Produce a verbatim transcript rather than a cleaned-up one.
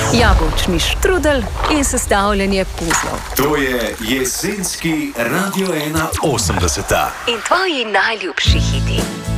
Jabolčni štrudel in sestavljanje puzlov. To je jesenski Radio ena osemdeseta. In tvoji najljubši hiti.